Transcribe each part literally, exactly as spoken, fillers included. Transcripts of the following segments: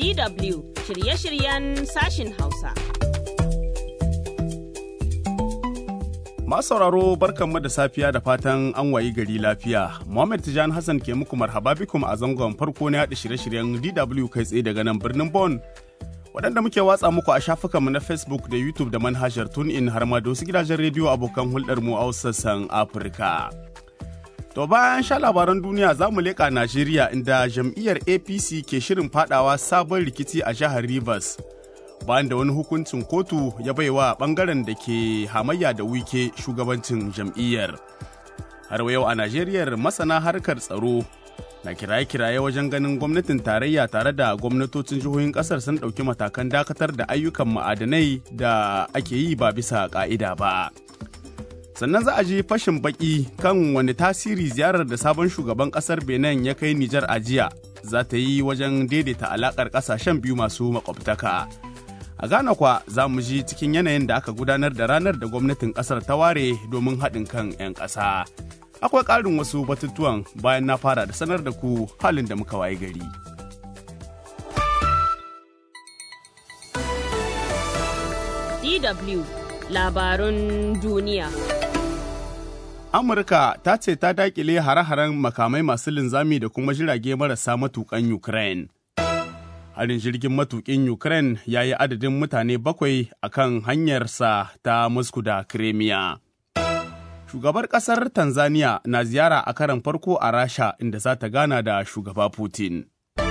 D W shirye-shiryen sashin Hausa. Masu sauraro barkanmu da safiya da fatan an wayi gari lafiya. Muhammad Tijani Hassan ke muku marhaba bikum a zangon farko na yaɗa shirye-shiryen D W kai tsaye daga nan birnin Bonn. Waɗanda muke watsa muku a shafukanmu na Facebook da YouTube da manhajar TuneIn har ma da wasu gidajen rediyo abokan hulɗar mu a sassan Afirka. To bayan sha labaran duniya za mu leƙa Najeriya inda jam'iyyar A P C ke shirin fadawa sabon rikici a jihar Rivers. Bayan da wani hukuncin kotu ya baiwa ɓangaren da ke hamayya da Wike shugabancin jam'iyyar. Har yau a Najeriya masana harkar tsaro na kiraye-kiraye wajen ganin gwamnatin tarayya tare da gwamnatocin jihohin ƙasar sun ɗauki matakan dakatar da ayyukan ma'adanai da ake yi ba bisa ƙa'ida ba. Sannan za a ji fashin baki kan wani tasiri ziyarar da sabon shugaban kasar Benin ya kai Nijar a jiya za ta yi wajen daidaita alakar kasashen biyu masu makwabtaka. A Ghana kwa za mu ji cikin yanayin da aka gudanar da ranar da gwamnatin kasar ta ware domin haɗin kan 'yan ƙasa. Akwai ƙarin wasu batutuwan bayan na fara da sanar da ku halin da muka waye gari. D W labarun duniya. Amurka ta ce ta dakile hare-haren makamai masu linzami da kuma jirage marasa matukan Ukraine. Harin jirgin matukin Ukraine ya yi adadin mutane bakwai a kan hanyarsa ta Moscow da Crimea. Shugabar ƙasar Tanzania na ziyara a karon farko a Rasha inda za ta gana da shugaba Putin.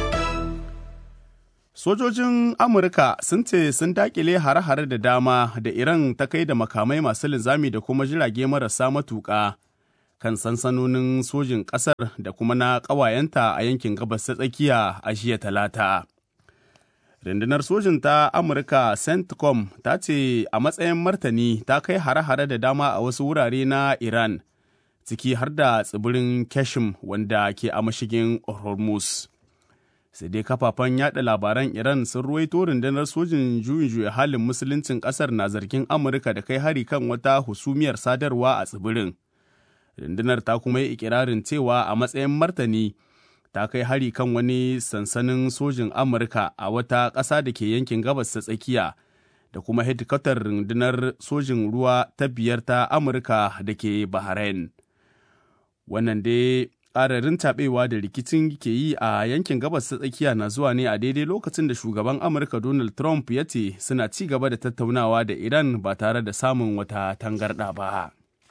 Sojojin Amurka sun ce sun dakile hare-hare da dama da Iran ta kai da makamai masu linzami da kuma jirage marasa matuƙa kan sansanonin sojin ƙasar da kuma na ƙawayenta a yankin gabas ta tsakiya a jiya talata. Rundunar sojin ta Amurka CENTCOM ta ce a matsayin martani ta kai hare-hare da dama a wasu wurare na Iran, ciki har da tsibirin Kashim wanda ke a mashigin Hormuz. Sai dai kafafen yada labaran Iran sun ruwaito rundunar sojin juyin juya halin musuluncin kasar na zargin Amurka da kai hari kan wata husumiyar sadarwa a tsibirin. Rundunar ta kuma yi ikirarin cewa a matsayin martani ta kai hari kan wani sansanin sojin Amurka a wata ƙasa da ke yankin gabas ta tsakiya da kuma hedikwatar rundunar sojin ruwa ta biyar ta Amurka da ke Bahrain. Wannan dai ƙararin taɓewa da rikicin ke yi a yankin gabas ta tsakiya na zuwa ne a daidai lokacin da shugaban Amurka Donald Trump ya ce suna ci gaba da tattaunawa da Iran ba tare da samun wata tangarɗa ba.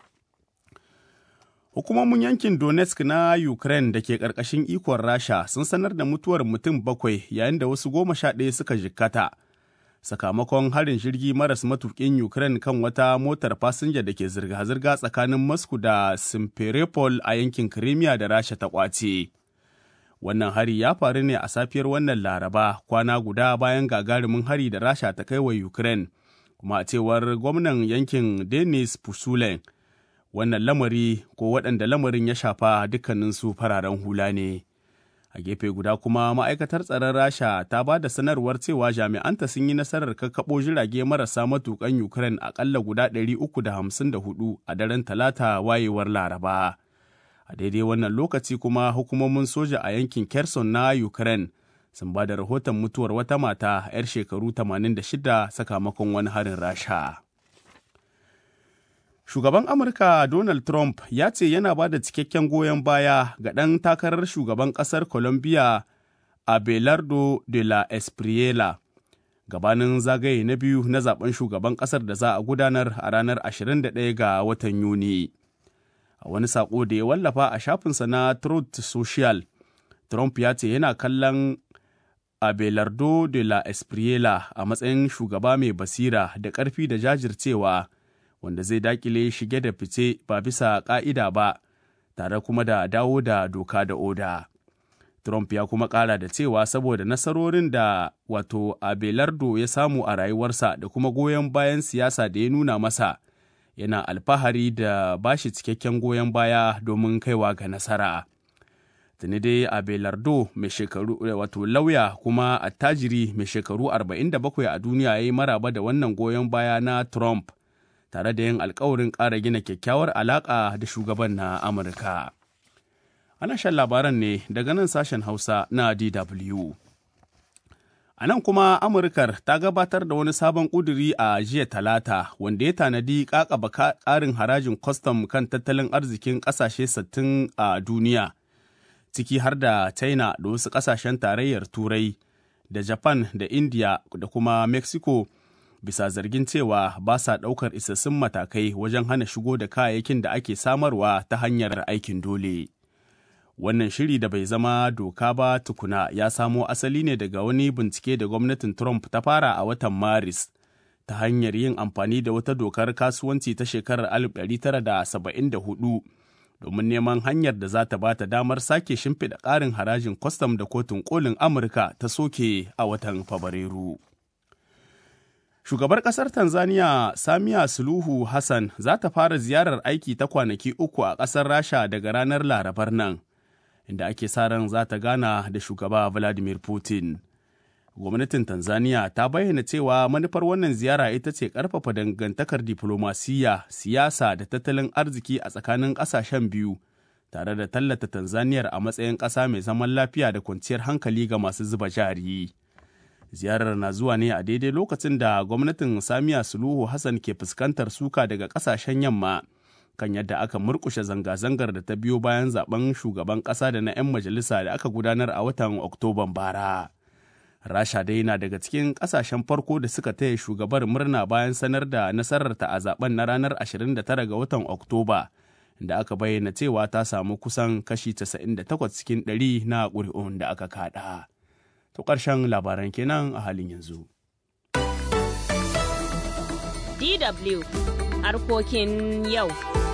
Hukumomin yankin Donetsk na Ukraine da ke ƙarƙashin ikon Rasha sun sanar da mutuwar mutum bakwai yayin da wasu goma sha ɗaya suka jikkata. Sakamakon harin jirgi maras matuƙin Ukraine kan wata motar fasinja da ke zirga-zirga tsakanin Moscow da Simferopol a yankin Crimea da Rasha ta ƙwace. Wannan hari ya faru ne a safiyar wannan Laraba kwana guda bayan gagarumin hari da Rasha ta kai wa Ukraine, kuma a cewar gwamnan yankin Denis Pushulin, wannan lamari ko waɗanda lamarin ya shafa dukkaninsu fararen hula ne. A gefe guda kuma ma'aikatar tsaron Rasha ta ba da sanarwar cewa jami'anta sun yi nasarar kakkaɓo jirage marasa matuƙan Ukraine aƙalla guda ɗari uku da hamsin da hudu a daren Talata wayewar Laraba. A daidai wannan lokaci kuma hukumomin soja a yankin Kherson na Ukraine sun ba da rahoton mutuwar wata mata 'yar shekaru tamanin da shida sakamakon wani harin Rasha. Shugaban Amurka Donald Trump ya ce yana ba da cikakken goyon baya ga ɗan takarar shugaban ƙasar Colombia Abelardo de la Espriella gabanin zagaye na biyu na zaben shugaban ƙasar da za a gudanar a ranar ashirin da ɗaya ga watan Yuni. A wani saƙo da ya wallafa a shafinsa na Truth Social, Trump ya ce yana kallon Abelardo de la Espriella a matsayin shugaba mai basira da ƙarfi da jajircewa, wanda zai dakile shige da fice ba bisa ƙa'ida ba, tare kuma da dawo da doka da oda. Trump ya kuma ƙara da cewa saboda nasarorin da wato Abelardo ya samu a rayuwarsa da kuma goyon bayan siyasa da ya nuna masa, yana alfahari da bashi cikakken goyon baya domin kaiwa ga nasara. Tuni dai Abelardo mai shekaru wato lauya kuma attajiri mai shekaru arba'in da bakwai a duniya ya yi maraba da wannan goyon baya na Trump, tare da yin alkawarin ƙara gina kyakkyawar alaƙa da shugaban na Amurka. Ana shan labaran ne daga nan sashen Hausa na D W. A nan kuma Amurkar ta gabatar da wani sabon ƙuduri a jiya talata wanda ya tanadi ƙaƙaba ƙarin harajin kwastam kan tattalin arzikin ƙasashe sittin a duniya, ciki har da China da wasu ƙasashen tarayyar Turai da Japan da India da kuma Mexico bisa zargin cewa ba sa ɗaukar isassun matakai wajen hana shigo da kayayyakin da ake samarwa ta hanyar aikin dole. Wannan shiri da bai zama doka ba tukuna ya samo asali ne daga wani bincike da gwamnatin Trump ta fara a watan Maris ta hanyar yin amfani da wata dokar kasuwanci ta shekarar alif ɗari tara da saba'in da hudu domin neman hanyar da za ta ba ta damar sake shimfiɗa ƙarin harajin kwastam da kotun kolin Amurka ta soke a watan Fabrairu. Shugabar ƙasar Tanzania Samia Suluhu Hassan za ta fara ziyarar aiki ta kwanaki uku a ƙasar Rasha daga ranar Larabar nan, inda ake sa ran za ta gana da shugaba Vladimir Putin. Gwamnatin Tanzania ta bayyana cewa manufar wannan ziyara ita ce ƙarfafa dangantakar diflomasiyya, siyasa da tattalin arziki a tsakanin ƙasashen biyu, tare da tallata Tanzaniyar a matsayin ƙasa mai zaman lafiya da kwanciyar hankali ga masu zuba jari. Ziyarar na zuwa ne a daidai lokacin da gwamnatin Samia Suluhu Hassan ke fuskantar suka daga ƙasashen yamma kan yadda aka murƙushe zanga-zangar da ta biyo bayan zaben shugaban ƙasa da na 'yan majalisa da aka gudanar a watan Oktoban bara. Rasha dai na daga cikin ƙasashen farko da suka taya shugabar murna bayan sanar da nasararta a zaben na ranar ashirin da tara ga watan Oktoba, da aka bayyana cewa ta samu kusan kashi casa'in da takwas cikin ɗari na ƙuri'un da aka kaɗa. To ƙarshen labaran kenan a halin yanzu. D W harkokin yau.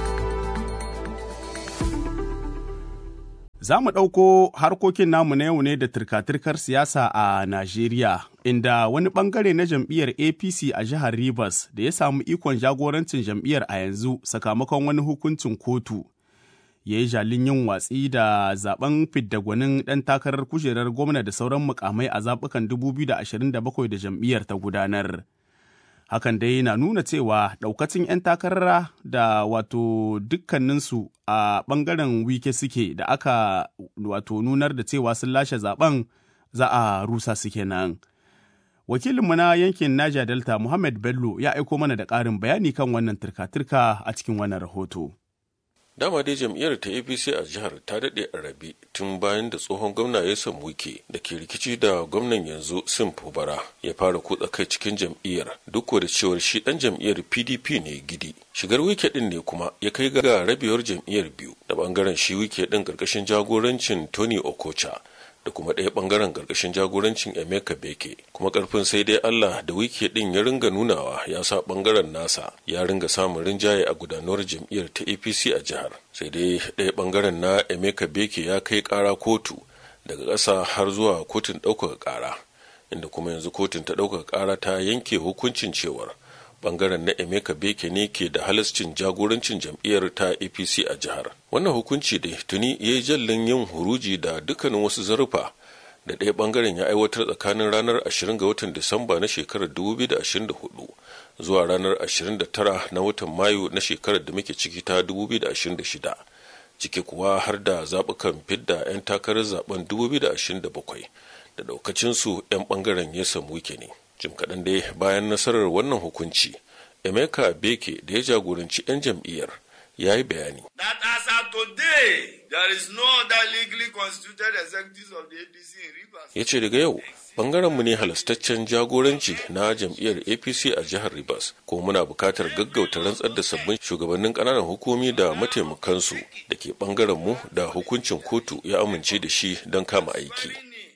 Za mu ɗauko harkokin namu na yau ne da turka-turkar siyasa a Najeriya, inda wani ɓangare na jam'iyyar A P C a jihar Rivers da ya samu ikon jagorancin jam'iyyar a yanzu sakamakon wani hukuncin kotu, ya yi jalin yin watsi da zaben fidda gwanin ɗan takarar kujerar gwamna da sauran mukamai a zaɓukan dubu biyu da ashirin da bakwai da jam'iyyar ta gudanar. Hakan dai na nuna cewa ɗaukacin 'yan takarara da wato dukkaninsu a ɓangaren wike suke da aka wato nunar da cewa sun lashe zaben za a rusa su kenan. Wakilinmu na yankin Niger Delta Muhammad Bello ya aiko mana da ƙarin bayani kan wannan turka-turka a cikin wannan rahoto. Dama dai jam'iyyar ta A P C a jihar ta daɗe a rabe tun bayan da tsohon gwamna ya samu wike da ke rikici da gwamnan yanzu Sim Fubara ya fara kutsa kai cikin jam'iyyar duk da cewar shi ɗan jam'iyyar P D P ne gidi. Shigar wike ɗin ne kuma ya kai ga rabewar jam'iyyar biyu da ɓangaren shi wike ɗin ƙarƙashin jagorancin Tony Okocha da kuma ɗaya ɓangaren ƙarƙashin jagorancin Emeka Beke, kuma ƙarfin sai dai Allah da wike ɗin ya ringa nunawa ya sa ɓangaren nasa ya ringa samun rinjaye a gudanuwar jam'iyyar ta A P C a jihar. Sai dai ɗaya ɓangaren na Emeka Beke ya kai ƙara kotu daga ƙasa har zuwa kotun ɗaukaka ƙara, inda kuma yanzu kotun ta ɗaukaka ƙara ta yanke hukuncin cewar bangaren na Emeka Beke ne ke da halascin jagorancin jam'iyyar ta A P C a jihar. Wannan hukunci da tuni ya yi jallin yin huruji da dukkanin wasu zarufa da ɗaya bangaren ya aiwatar tsakanin ranar ashirin ga watan Disamba na shekarar dubu biyu da ashirin da hudu zuwa ranar ashirin da tara na watan Mayu na shekarar da muke ciki ta dubu biyu da ashirin da shida, ciki kuwa har da zaɓukan fidda 'yan takarar zaben dubu biyu da ashirin da bakwai da ɗaukacinsu 'yan bangaren ya samu wike ne. Jim kaɗan dai bayan nasarar wannan hukunci, Emeka Beke da ya jagoranci 'yan jam'iyyar ya yi bayani. That as of today, there is no other legally constituted executives of the A P C in Rivers. Ya ce daga yau, ɓangarenmu ne halastaccen jagoranci na jam'iyyar A P C a jihar Rivers, ko muna buƙatar gaggauta rantsar da sabbin shugabannin ƙananan hukumi da mataimakansu da ke ɓangarenmu da hukuncin kotu ya amince da shi don kama aiki.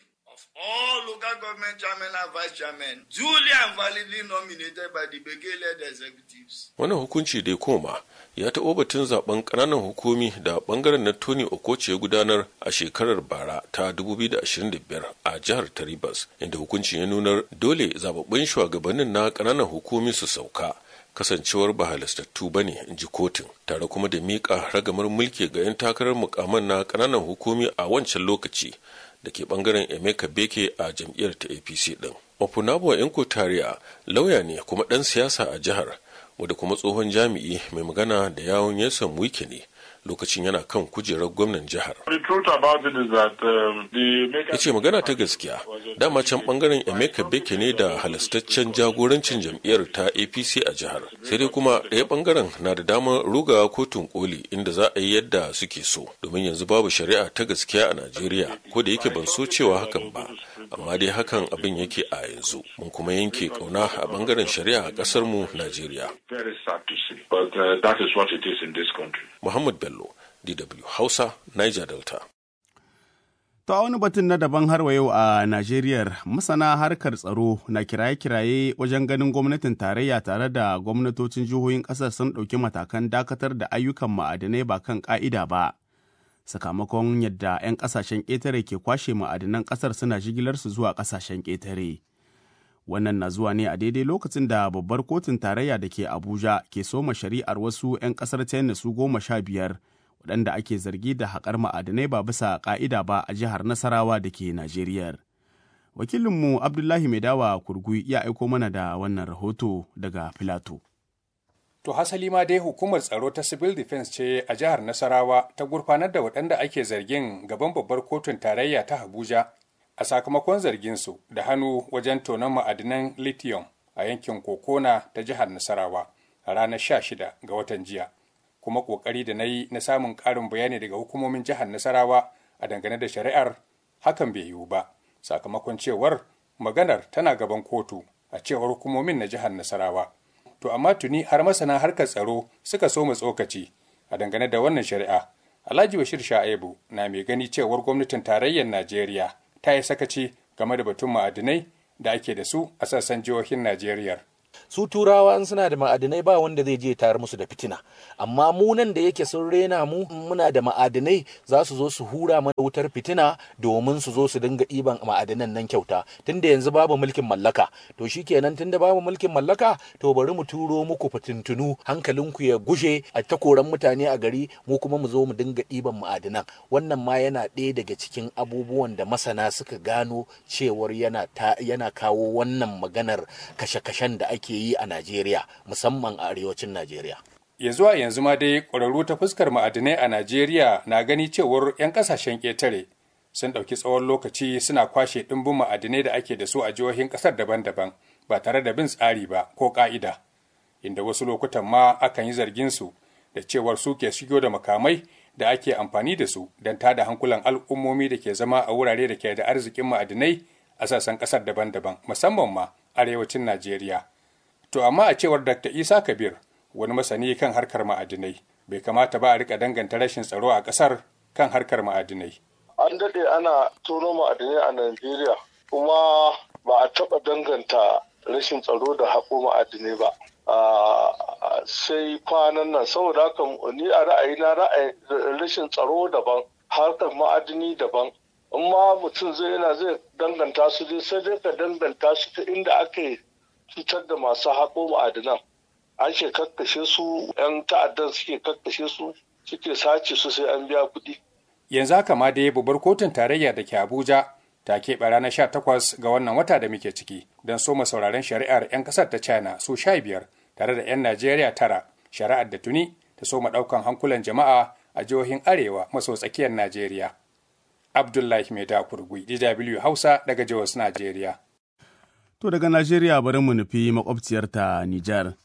All local government chairmen and vice chairmen duly and validly nominated by the Beke-led executives. Wannan hukunci dai koma ya taɓo batun zaben ƙananan hukumi da ɓangaren na Tony Okoche ya gudanar a shekarar bara ta dubu biyu da ashirin da biyar a jihar ta Rivers, inda hukuncin ya nunar dole zababbun shugabannin na ƙananan hukumi su sauka kasancewar ba halastattu ba ne, in ji kotun, tare kuma da miƙa ragamar mulki ga 'yan takarar mukaman na ƙananan hukumi a wancan lokaci da ke bangaren Emeka Beke a jam'iyyar ta A P C din. Opunabo Inko-Tariya lauya ne kuma ɗan siyasa a jihar, wanda kuma tsohon jami'i mai magana da yawon Nyesom Wike ne lokacin yana kan kujerar gwamnan jihar. Ya ce magana ta gaskiya, dama can bangaren Emeka Beke ne da halastaccen jagorancin jam'iyyar ta A P C a jihar. Sai dai kuma ɗaya bangaren na da damar rugawa kotun koli inda za a yi yadda suke so. Domin yanzu babu shari'a ta gaskiya a Najeriya, ko da yake ban so cewa hakan ba. Amma dai hakan abin yake a yanzu. Mun kuma yanke kauna a bangaren shari'a a ƙasar mu Najeriya. Muhammad Bello, D W Hausa, Niger Delta. To a wani batun na daban har wa yau a Najeriya, masana harkar tsaro na kiraye-kiraye wajen ganin gwamnatin tarayya tare da gwamnatocin jihohin ƙasar sun ɗauki matakan dakatar da ayyukan ma'adanai ba kan ƙa'ida ba. Sakamakon yadda 'yan ƙasashen ƙetare ke kwashe ma'adanan ƙasar suna jigilarsu zuwa ƙasashen ƙetare. Wannan na zuwa ne a daidai lokacin da babbar kotun tarayya da ke Abuja ke soma shari'ar wasu 'yan ƙasar China su goma sha biyar. waɗanda ake zargi da haƙar ma'adanai ba bisa ƙa'ida ba a jihar Nasarawa da ke Najeriya. Wakilinmu Abdullahi Maidawa Kurgui ya aiko mana da wannan rahoto daga Filato. To hasali ma dai hukumar tsaro ta Civil Defense ce a jihar Nasarawa ta gurfanar da waɗanda ake zargin gaban babbar kotun tarayya ta Abuja a sakamakon zarginsu da hannu wajen tonon ma'adanan lithium a yankin Kokona ta jihar Nasarawa a ranar sha shida ga watan jiya. Kuma ƙoƙari da na yi na samun ƙarin bayani daga hukumomin jihar Nasarawa a dangane da shari'ar hakan bai yiwu ba, sakamakon cewar maganar tana gaban kotu a cewar hukumomin na jihar Nasarawa. To amma tuni har masana harkar tsaro suka so mu tsokaci a dangane da wannan shari'a. Alhaji Bashir Sha'ibu na mai gani cewar gwamnatin tarayyar Najeriya ta yi sakaci game da batun ma'adinai da ake da su a sassan jihohin Najeriya. Su turawa in suna da ma'adinai ba wanda zai je tayar musu da fitina, amma mu nan da yake sun rena mu muna da ma'adinai za su zo su hura mana wutar fitina domin su zo su dinga ɗiban ma'adinan nan kyauta tunda yanzu babu mulkin mallaka. To shikenan tunda babu mulkin mallaka to bari mu turo muku fitintunu hankalinku ya gushe a ta koran mutane a gari mu kuma mu zo mu dinga ɗiban ma'adinan. Wannan ma yana ɗaya daga cikin abubuwan da masana suka gano cewar yana ta, yana kawo wannan maganar kashe-kashen da ake ke yi a Najeriya, musamman a arewacin Najeriya. Ya zuwa yanzu ma dai ƙwararru ta fuskar ma'adinai a Najeriya na gani cewar 'yan ƙasashen ƙetare sun ɗauki tsawon lokaci suna kwashe ɗimbin ma'adinai da ake da su a jihohin ƙasar daban-daban ba tare da bin tsari ba ko ƙa'ida, inda wasu lokutan ma akan yi zargin su da cewar su ke shigo da makamai da ake amfani da su don tada hankulan al'ummomi da ke zama a wurare da ke da arzikin ma'adinai a sassan ƙasar daban-daban, musamman ma arewacin Najeriya. To amma a cewar Dakta Isa Kabir, wani masani kan harkar ma'adinai, bai kamata ba a rika danganta rashin tsaro a ƙasar kan harkar ma'adinai. An daɗe ana tono ma'adinai a Najeriya, kuma ba a taɓa danganta rashin tsaro da haƙo ma'adinai ba. Sai kwanan nan, saboda haka ni a ra'ayina ra'ayi rashin tsaro daban, harkar ma'adini daban. In ma mutum zai yana zai danganta su dai sai dai ka danganta su ta inda ake cutar da masu haƙo ma'adinan. An ke kakkashe su, 'yan ta'addan suke kakkashe su, suke sace su sai an biya kuɗi. Yanzu haka ma dai babbar kotun tarayya da ke Abuja ta keɓe ranar sha takwas ga wannan wata da muke ciki don soma sauraron shari'ar 'yan ƙasar ta China su sha biyar tare da 'yan Najeriya tara, shari'ar da tuni ta soma ɗaukan hankulan jama'a a jihohin Arewa maso tsakiyar Najeriya. Abdullahi Maida Kurgui, D W Hausa daga Jos, Najeriya. To daga Najeriya bari mu nufi makwabciyarta Nijar.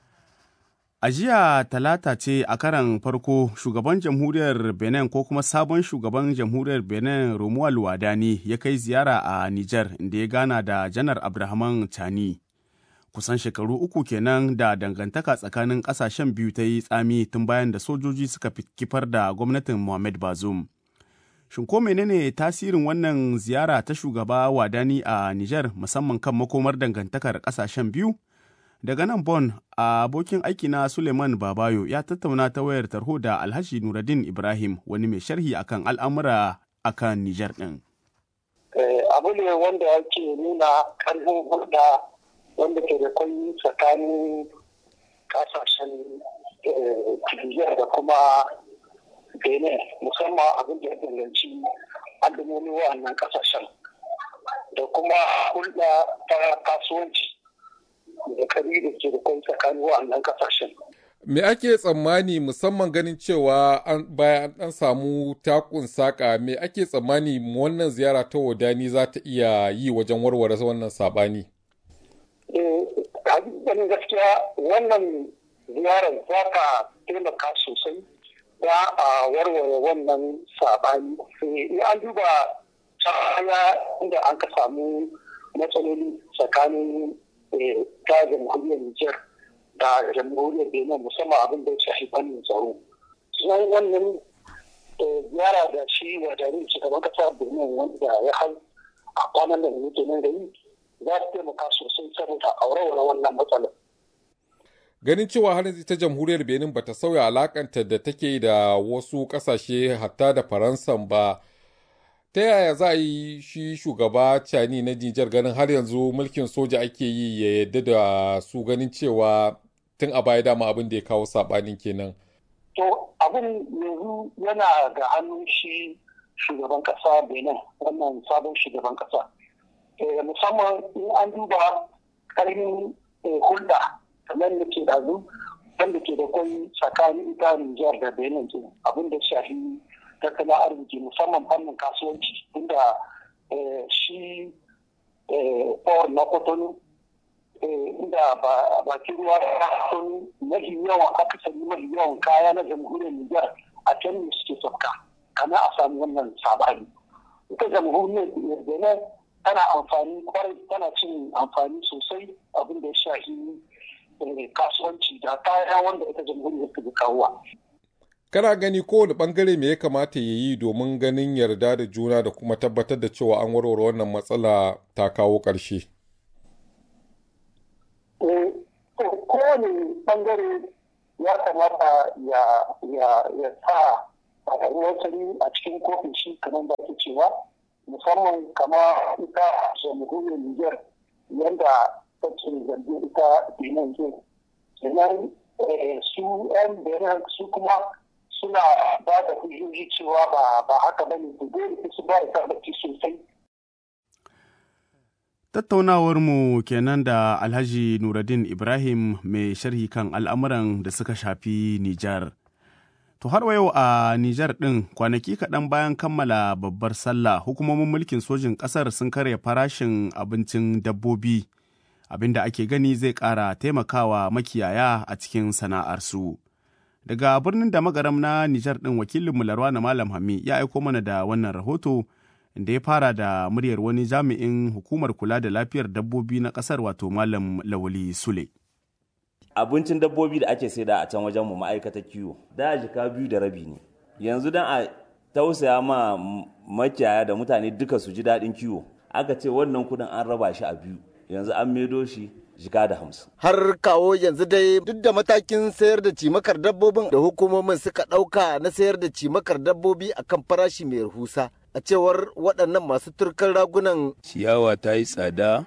A jiya talata ce a karan farko shugaban jamhuriyar Benin ko kuma sabon shugaban jamhuriyar Benin Romuald Wadani ya kai ziyara a Nijar inda ya gana da Janar Abdurrahman Tani. Kusan shekaru uku kenan da dangantaka tsakanin ƙasashen biyu ta yi tsami tun bayan da sojoji suka kifar da gwamnatin Mohamed Bazoum. Shin ko menene tasirin wannan ziyara ta shugaba Wadani a Nijar musamman kan makomar dangantakar ƙasashen biyu? Daga nan Bon, abokin aiki na Suleiman Babayo ya tattauna ta wayar tarho da Alhaji Nuruddin Ibrahim, wani mai sharhi akan al'amura akan Nijar ɗin. Abu ne wanda yake nuna ƙarfin hulɗa wanda ke da kwai tsakanin ƙasashen Nijar da kuma Benin, musamman abin da ya danganci al'ummomin wa'annan kasashen da kuma hulɗa ta kasuwanci da kari da ke da kai tsakanin wa'annan kasashen. Me ake tsammani musamman ganin cewa bayan an samu takun saka me ake tsammani wannan ziyara ta Wadani za ta iya yi wajen warware wannan sabani? Ganin gaskiya wannan ziyarar za ka taimaka sosai da a warware wannan sabani. In an duba baya inda an ka samu matsaloli tsakanin ta jamhuriyar Nijar da jamhuriyar Benin musamman abin da ya shafi fannin tsaro. Sunan wannan ziyara da shi wajen shugaban kasa Benin wanda ya hau a kwanan da yake nan da yi za su taimaka sosai saboda a warware wannan matsalar. Ganin cewa har yanzu ta jamhuriyar Benin bata sauya alakanta da take da wasu kasashe hatta da Faransan ba, ta yaya za a yi shi shugaba Cani na Nijar ganin har yanzu mulkin soja ake yi ya yadda da su ganin cewa tun a baya dama abin da ya kawo saɓanin kenan? To abin yanzu yana ga hannun shi shugaban kasa Benin, wannan sabon shugaban kasa. Musamman in an duba ƙarfin hulɗa kamar da ke ɗazu wanda ke da kwai tsakanin ita Nijar da Benin ke abin da shafi tattalin arziki musamman fannin kasuwanci inda shi port na Cotonou inda bakin ruwa da Cotonou mafi yawan akasari mafi yawan kaya na jamhuriyar Nijar a can ne suke sauka kana a samu wannan sabani. Ita jamhuriyar Benin tana amfani kwarai tana cin amfani sosai abin da ya shafi kasuwanci da kaya wanda ita jamhuriyar ta kawowa. Kana gani kowane bangare me ya kamata ya yi domin ganin yarda da juna da kuma tabbatar da cewa an warware wannan matsala ta kawo ƙarshe? Kowane bangare ya kamata ya sa a ruwan sanyi a cikin kofin shi kamar da ake cewa musamman kama ita jamhuriyar Nijar yadda take zargin ita Benin ke. Sannan su 'yan Benin su kuma suna ba da hujjoji cewa ba haka ba ne su dole su ba da tabbaci sosai. Tattaunawarmu kenan da Alhaji Nuruddin Ibrahim mai sharhi kan al'amuran da suka shafi Nijar. To har yau a Nijar ɗin kwanaki kaɗan bayan kammala babbar sallah hukumomin mulkin sojin ƙasar sun karya farashin abincin dabbobi abinda ake gani zai ƙara taimakawa makiyaya a cikin sana'arsu. Daga birnin da magaram na Nijar ɗin wakilinmu Larwana Malam Hami ya aiko mana da wannan rahoto da ya fara da muryar wani jami'in hukumar kula da lafiyar dabbobi na ƙasar wato Malam Lawali Sule. Abincin dabbobi da ake saida a can wajen mu ma'aikatar kiwo da jika biyu da rabi ne, yanzu dan a tausaya ma makiyaya da mutane duka su ji daɗin kiwo aka ce wannan kuɗin an raba shi a biyu, yanzu an maido shi jika da hamsin. Har kawo yanzu dai duk da matakin sayar da cimakar dabbobin da hukumomin suka ɗauka na sayar da cimakar dabbobi akan farashi mai rahusa, a cewar waɗannan masu turkan ragunan. Ciyawa ta yi tsada,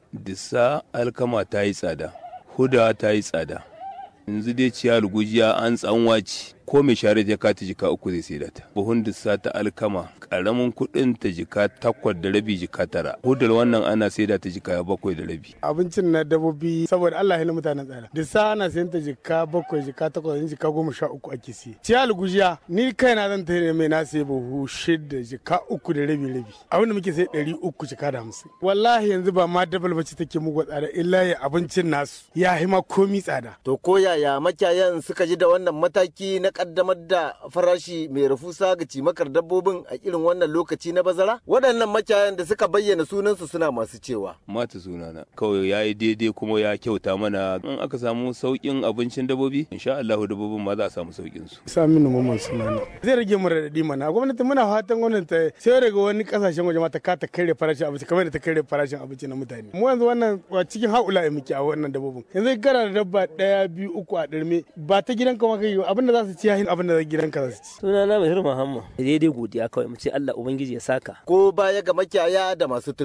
disa alkama ta yi tsada, huda ta yi tsada. Yanzu dai ciyar gujiya an tsanwaci ko mai share ta kata jika uku zai sai ta. Buhun disa ta alkama karamin kuɗin ta jika takwas da rabi jika tara. Hudar wannan ana saida ta jika bakwai da rabi. Abincin na dabbobi saboda Allah ya mutanen tsada. Disa ana sayan ta jika bakwai jika takwas jika goma sha uku ake siya. Ciyar gujiya ni kaina zan ta mai na sai buhu shida jika uku da rabi rabi. Abin da muke sai ɗari uku jika da hamsin. Wallahi yanzu ba ma dabal bace take mugu tsada illa ya abincin nasu ya hima komi tsada. To ko yaya makiyayan suka ji da wannan mataki na kaddamar da farashi mai rafusa ga cimakar dabbobin a irin wannan lokaci na bazara? Waɗannan makiyayan da suka bayyana sunansu suna masu cewa. Mata sunana kawai ya yi daidai kuma ya kyauta mana in aka samu sauƙin abincin dabbobi insha Allah dabbobin ma za a samu sauƙin su. Saminu Mamman sunana. Zai rage mu radadi mana gwamnati muna fatan gwamnati ta sai daga wani kasashen waje ma ta ka ta kare farashin abinci kamar da ta kare farashin abinci na mutane. Mu yanzu wannan cikin haula muke a wannan dabbobin. Yanzu kana da dabba ɗaya biyu uku a ɗarme ba ta gidanka ma kai abinda za su ci yahin abinda za gidanka za su ci. Sunana Mahir Muhammad. Daidai godiya kawai mu ce Allah ubangiji ya saka. Ko baya ga makiyaya da masu turka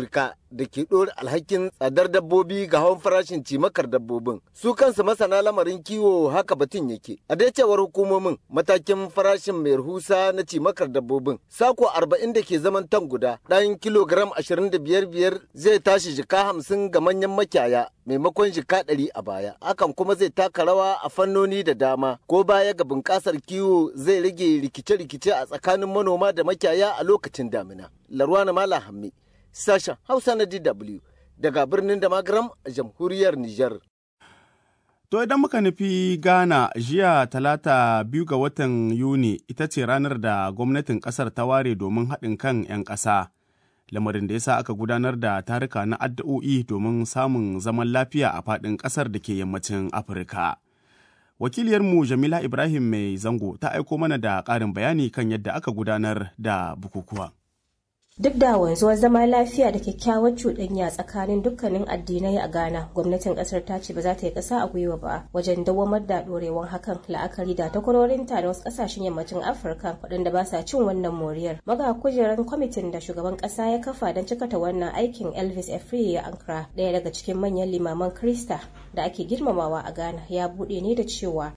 da ke ɗora alhakin tsadar dabbobi ga hawan farashin cimakar dabbobin. Su kansu masana lamarin kiwo haka batun yake. A dai cewar hukumomin matakin farashin mai rahusa na cimakar dabbobin. Sako arba'in da ke zaman tan guda ɗan kilogram ashirin da biyar biyar zai tashi jika hamsin ga manyan makiyaya maimakon jika ɗari a baya. Hakan kuma zai taka rawa a fannoni da dama. Ko baya ga bunƙasar kiwo zai rage rikice-rikice a tsakanin manoma da makiyaya a lokacin damina. Larwana Mala Hammi, sashen Hausa na D W daga birnin Damagaram a jamhuriyar Nijar. To idan muka nufi Ghana jiya talata biyu ga watan Yuni ita ce ranar da gwamnatin ƙasar ta ware domin haɗin kan 'yan ƙasa. Lamarin da ya sa aka gudanar da taruka na addu'o'i domin samun zaman lafiya a faɗin ƙasar da ke yammacin Afirka. Wakiliyarmu Jamila Ibrahim Mai Zango ta aiko mana da ƙarin bayani kan yadda aka gudanar da bukukuwa. Duk da wanzuwar zama lafiya da kyakkyawar cuɗanya tsakanin dukkanin addinai a Ghana, gwamnatin ƙasar ta ce ba za ta yi ƙasa a gwiwa ba wajen dawamar da ɗorewar hakan la'akari da takwarorinta da wasu ƙasashen yammacin Afirka waɗanda ba sa cin wannan moriyar. Maga kujerar kwamitin da shugaban ƙasa ya kafa don cikata wannan aikin Elvis Efriye ya Ankara, ɗaya daga cikin manyan limaman Krista da ake girmamawa a Ghana, ya buɗe ne da cewa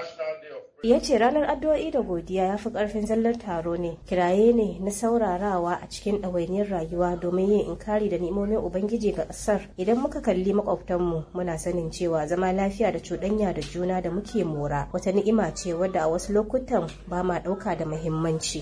ya ce ranar addu'o'i da godiya ya fi ƙarfin zallar taro ne, kiraye ne na saurarawa a cikin ɗawainiyar rayuwa domin yin inkari da ni'imomin ubangiji ga ƙasar. Idan muka kalli makwabtanmu muna sanin cewa zama lafiya da cuɗanya da juna da muke mora wata ni'ima ce wadda a wasu lokutan ba ma ɗauka da muhimmanci.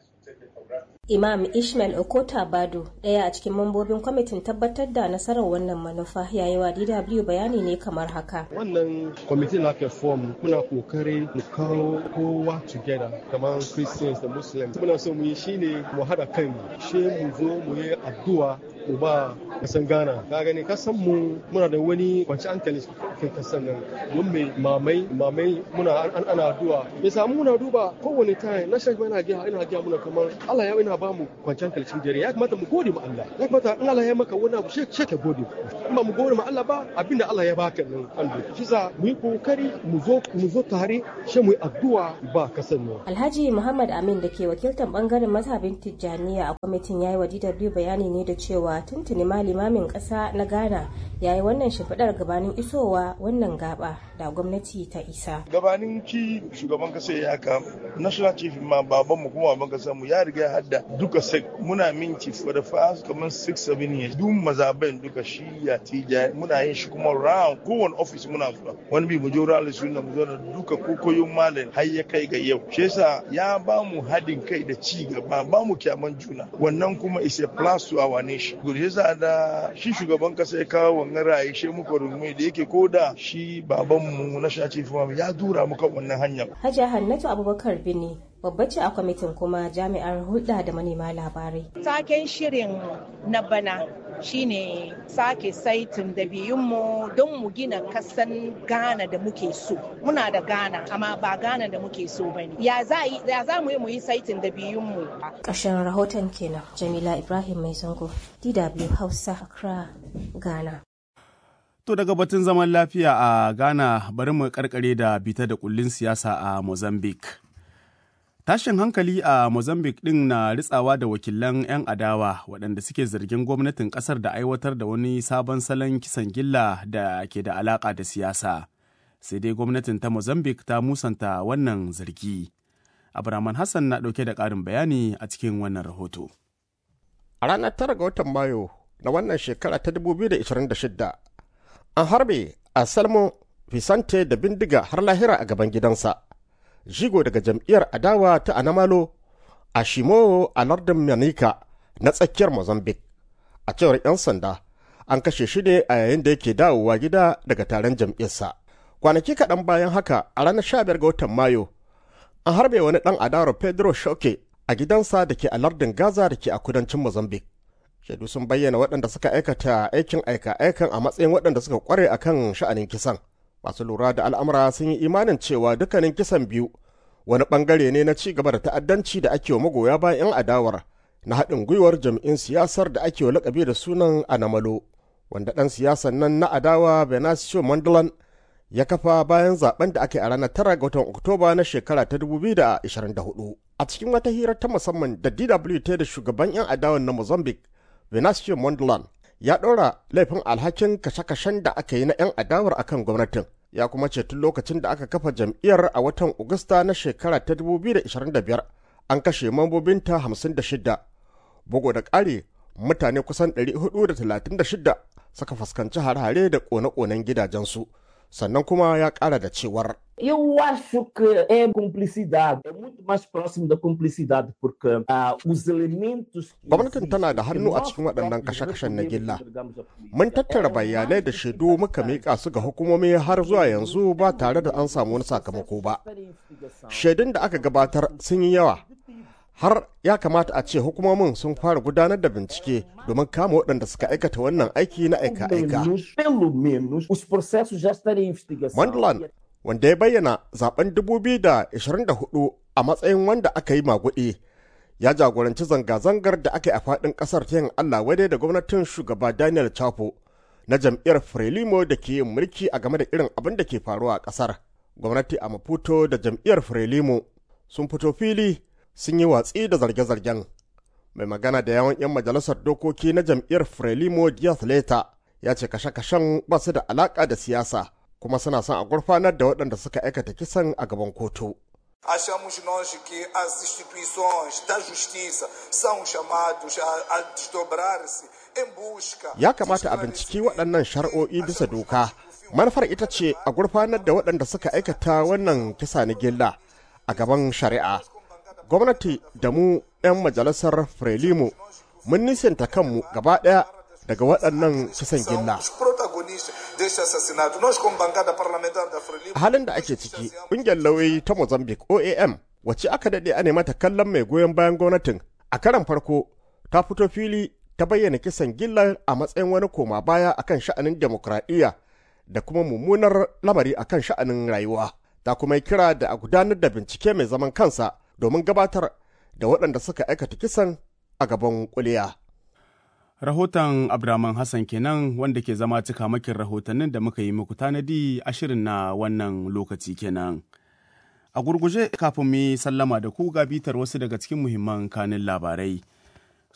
Imam Ishmael Okota Bado, ɗaya a cikin mambobin kwamitin tabbatar da nasarar wannan manufa, ya yi wa D W bayani ne kamar haka. Wannan kwamitin na ke form muna kokari mu kawo kowa together kamar Christians da Muslims. Muna so mu yi shine mu haɗa kai mu, she mu zo mu yi addu'a mu ba kasan Ghana. Ka gani kasan mu muna da wani kwanci hankali kan kasan nan. Don mai mamai mamai muna ana addu'a. Me samu muna duba kowane time na shi ina ga ina ga muna kamar Allah ya ina ba mu kwanciyar kalcin dare. Ya kamata mu gode ma Allah. Ya kamata in Allah ya maka wani abu she ka gode. In ba mu gode ma Allah ba abinda Allah ya baka nan Allah. Shi za mu yi kokari mu zo mu zo tare she mu yi addu'a ba kasan nan. Alhaji Muhammad Amin da ke wakiltar bangaren mazhabin Tijjaniya a kwamitin yayi wa D W bayani ne da cewa tuntuni ma limamin ƙasa na Ghana ya yi wannan shimfiɗar gabanin isowa wannan gaba da gwamnati ta isa. Gabanin ki shugaban ƙasa ya haka national chief ma baban mu kuma baban ƙasar mu ya riga ya hadda duka sek muna minti for the past kamar six seven years duk mazaben duka shi ya tija muna yin shi kuma round kowane office muna zuwa wani bi mu jora Allah sunna mu zauna duka kokoyin malam har ya kai ga yau shi yasa ya ba mu hadin kai da ci gaba ba mu kyaman juna wannan kuma is a plus to our nation. Yasa da shi shugaban kasa ya kawo wannan ra'ayi shi muka rungume da yake ko da shi babanmu na shaci fama ya dura muka wannan hanya. Hajiya Hannatu Abubakar Bini babba ce a kwamitin kuma jami'ar hulɗa da manema labarai. Taken shirin na bana shine sake saitin da biyunmu don mu gina kasan Ghana da muke so. Muna da Ghana amma ba Ghana da muke so bane. Ya za ya za mu yi mu yi saitin da biyunmu. Ƙarshen rahoton kenan. Jamila Ibrahim Mai Zango, D W Hausa, Accra, Ghana. To daga batun zaman lafiya a Ghana bari mu karkare da bita da kullun siyasa a Mozambique. Tashin hankali a Mozambique ɗin na ritsawa da wakilan 'yan adawa waɗanda suke zargin gwamnatin ƙasar da aiwatar da wani sabon salon kisan gilla da ke da alaƙa da siyasa. Sai dai gwamnatin ta Mozambique ta musanta wannan zargi. Abraman Hassan na ɗauke da ƙarin bayani a cikin wannan rahoto. A ranar tara ga watan Mayu na wannan shekara ta dubu biyu da ishirin da shida, an harbe a Salmo Vicente da bindiga har lahira a gaban gidansa. Jigo daga jam'iyyar adawa ta Anamalo a Shimo a lardin Manica na tsakiyar Mozambique. A cewar 'yan sanda, an kashe shi ne a yayin da yake dawowa gida daga taron jam'iyyarsa. Kwanaki kaɗan bayan haka a ranar sha biyar ga watan Mayu, an harbe wani ɗan adawar Pedro Shoke a gidansa da ke a lardin Gaza da ke a kudancin Mozambique. Shaidu sun bayyana waɗanda suka aikata aikin aika-aikan a matsayin waɗanda suka ƙware akan sha'anin kisan. Masu lura da al'amura sun yi imanin cewa dukkanin kisan biyu wani ɓangare ne na ci gaba da ta'addanci da ake wa magoya bayan 'yan adawar na haɗin gwiwar jam'in siyasar da ake wa lakabi da sunan Anamalo, wanda ɗan siyasan nan na adawa Venancio Mondlane ya kafa bayan zaben da aka yi a ranar tara ga watan Oktoba na shekara ta dubu biyu da ashirin da hudu. A cikin wata hira ta musamman da D W ta da shugaban 'yan adawan na Mozambique, Venancio Mondlane ya ɗora laifin alhakin kashe-kashen da aka yi na 'yan adawar akan gwamnatin. Ya kuma ce tun lokacin da aka kafa jam'iyyar a watan Agusta na shekara ta dubu biyu da ashirin da biyar an kashe mambobinta hamsin da shida. Bugu da ƙari mutane kusan ɗari hudu da talatin da shida suka fuskanci hare-hare da ƙone-ƙonen gidajensu. Sannan kuma ya ƙara da cewar. Eu acho que é cumplicidade, é muito mais próximo da cumplicidade, porque uh, os elementos. Gwamnatin tana da hannu a cikin waɗannan kashe-kashen na gilla. Mun tattara bayanai da shaidu muka miƙa su ga hukumomi har zuwa yanzu ba tare da an samu wani sakamako ba. Shaidun da aka gabatar sun yi yawa. Har ya kamata a ce hukumomin sun fara gudanar da bincike domin kama waɗanda suka aikata wannan aiki na aika-aika. Mondlane, wanda ya bayyana zaben dubu biyu da ashirin da hudu a matsayin wanda aka yi maguɗi, ya jagoranci zanga-zangar da aka yi a faɗin ƙasar ta yin Allah wadai da gwamnatin shugaba Daniel Chapo na jam'iyyar Frelimo da ke yin mulki a game da irin abin da ke faruwa a ƙasar. Gwamnati a Maputo da jam'iyyar Frelimo sun fito fili sun yi watsi da zarge-zargen. Mai magana da yawan 'yan majalisar dokoki na jam'iyyar Frelimo Diaz Leta ya ce kashe-kashen ba su da alaƙa da siyasa, kuma suna son a gurfanar da waɗanda suka aikata kisan a gaban kotu. Achamos nós que as instituições da justiça são chamados a desdobrar-se em busca. Ya kamata a binciki waɗannan shari'o'i bisa doka. Manufar ita ce a gurfanar da waɗanda suka aikata wannan kisa na gilla a gaban shari'a. Gwamnati da mu 'yan majalisar Frelimo mun nisanta kanmu gaba ɗaya daga waɗannan kisan gilla. A halin da ake ciki, ƙungiyar lauyoyi ta Mozambique O A M, wacce aka daɗe a mata kallon mai goyon bayan gwamnatin, a karan farko ta fito fili ta bayyana kisan gillar a matsayin wani koma baya akan sha'anin demokradiyya da kuma mummunar lamari akan sha'anin rayuwa. Ta kuma yi kira da a gudanar da bincike mai zaman kansa domin gabatar da waɗanda suka aikata kisan a gaban kuliya. Rahoton Abdurrahman Hassan kenan wanda ke zama cikamakin rahotannin da muka yi muku tanadi a shirin na wannan lokaci kenan. A gurguje kafin mu sallama da ku ga bitar wasu daga cikin muhimman kanin labarai.